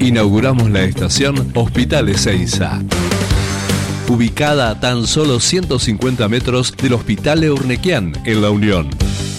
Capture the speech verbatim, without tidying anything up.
Inauguramos la estación Hospital Ezeiza, ubicada a tan solo ciento cincuenta metros del Hospital Eurnequian en La Unión.